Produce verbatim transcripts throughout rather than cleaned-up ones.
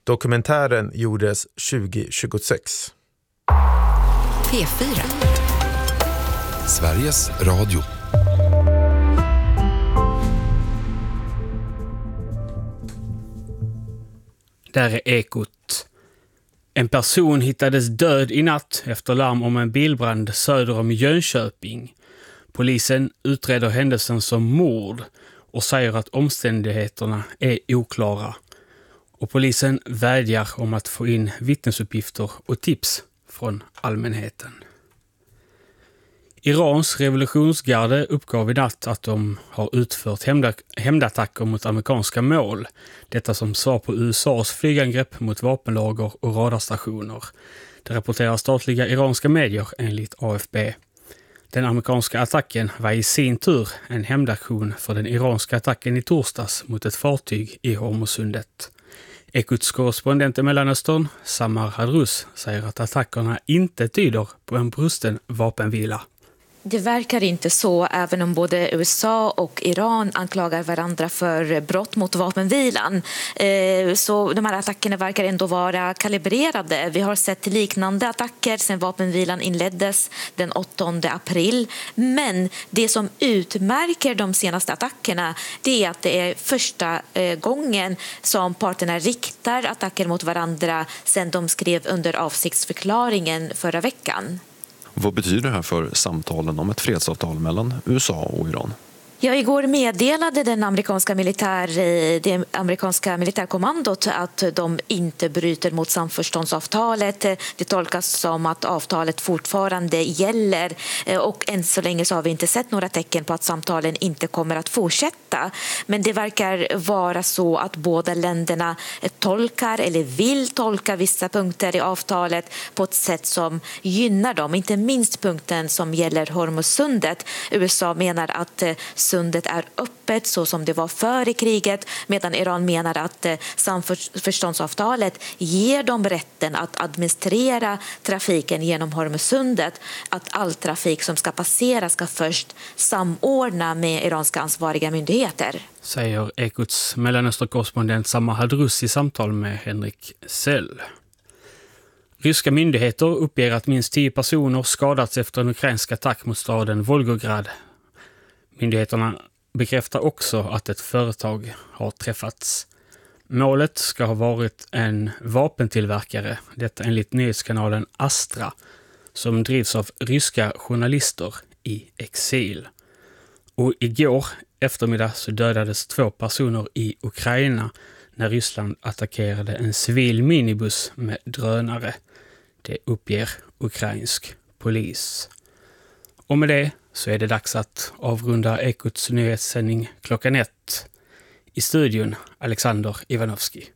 Dokumentären gjordes tjugohundratjugosex. P fyra. Sveriges Radio. Där är Ekot. En person hittades död i natt efter larm om en bilbrand söder om Jönköping. Polisen utreder händelsen som mord och säger att omständigheterna är oklara. Och polisen vädjar om att få in vittnesuppgifter och tips från allmänheten. Irans revolutionsgarde uppgav i natt att de har utfört hämndattacker mot amerikanska mål. Detta som svar på U S A:s flygangrepp mot vapenlager och radarstationer. Det rapporterar statliga iranska medier enligt A F B. Den amerikanska attacken var i sin tur en hämndaktion för den iranska attacken i torsdags mot ett fartyg i Hormuzsundet. Ekots korrespondent i Mellanöstern, Samar Hadrous, säger att attackerna inte tyder på en brusten vapenvila. Det verkar inte så, även om både U S A och Iran anklagar varandra för brott mot vapenvilan. Så de här attackerna verkar ändå vara kalibrerade. Vi har sett liknande attacker sedan vapenvilan inleddes den åttonde april. Men det som utmärker de senaste attackerna, det är att det är första gången som parterna riktar attacker mot varandra sedan de skrev under avsiktsförklaringen förra veckan. Vad betyder det här för samtalen om ett fredsavtal mellan U S A och Iran? Ja, igår meddelade den amerikanska militär, det amerikanska militärkommandot att de inte bryter mot samförståndsavtalet. Det tolkas som att avtalet fortfarande gäller och än så länge så har vi inte sett några tecken på att samtalen inte kommer att fortsätta. Men det verkar vara så att båda länderna tolkar eller vill tolka vissa punkter i avtalet på ett sätt som gynnar dem. Inte minst punkten som gäller Hormuzsundet. U S A menar att sundet är öppet så som det var före kriget, medan Iran menar att samförståndsavtalet ger dem rätten att administrera trafiken genom Hormuzsundet, att all trafik som ska passera ska först samordna med iranska ansvariga myndigheter. Säger Ekots Mellanöstern-korrespondent Samar Hadrous i samtal med Henrik Sell. Ryska myndigheter uppger att minst tio personer skadats efter en ukrainsk attack mot staden Volgograd. Myndigheterna bekräftar också att ett företag har träffats. Målet ska ha varit en vapentillverkare, detta enligt nyhetskanalen Astra, som drivs av ryska journalister i exil. Och igår eftermiddag så dödades två personer i Ukraina när Ryssland attackerade en civil minibuss med drönare. Det uppger ukrainsk polis. Och med det så är det dags att avrunda Ekots nyhetssändning klockan ett. I studion Alexander Ivanovski.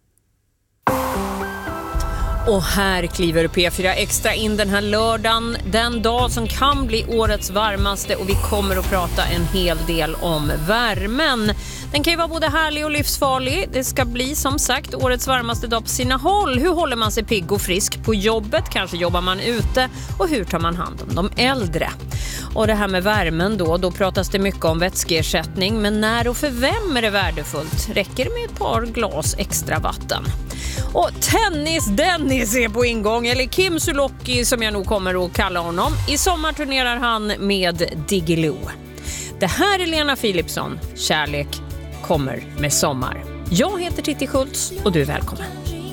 Och här kliver P fyra Extra in den här lördagen, den dag som kan bli årets varmaste, och vi kommer att prata en hel del om värmen. Den kan ju vara både härlig och livsfarlig. Det ska bli som sagt årets varmaste dag på sina håll. Hur håller man sig pigg och frisk på jobbet? Kanske jobbar man ute? Och hur tar man hand om de äldre? Och det här med värmen då, då pratas det mycket om vätskeersättning. Men när och för vem är det värdefullt? Räcker det med ett par glas extra vatten? Och tennis Dennis är på ingång, eller Kim Sulocki som jag nog kommer att kalla honom. I sommar turnerar han med Diggiloo. Det här är Lena Philipsson. Kärlek kommer med sommar. Jag heter Titti Schultz och du är välkommen.